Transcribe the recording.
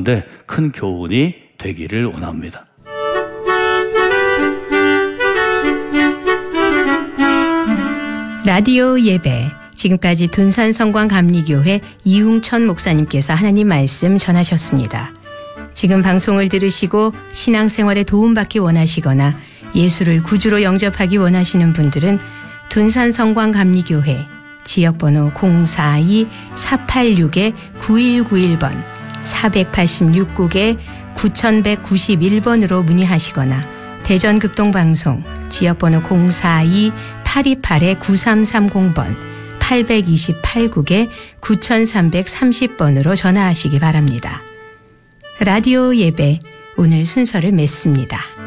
가운데 큰 교훈이 되기를 원합니다. 라디오 예배, 지금까지 둔산성광감리교회 이웅천 목사님께서 하나님 말씀 전하셨습니다. 지금 방송을 들으시고 신앙생활에 도움받기 원하시거나 예수를 구주로 영접하기 원하시는 분들은 둔산성광감리교회 지역번호 042-486-9191번 486국에 9191번으로 문의하시거나 대전극동방송 지역번호 042-828-9330번 828국에 9330번으로 전화하시기 바랍니다. 라디오 예배, 오늘 순서를 맺습니다.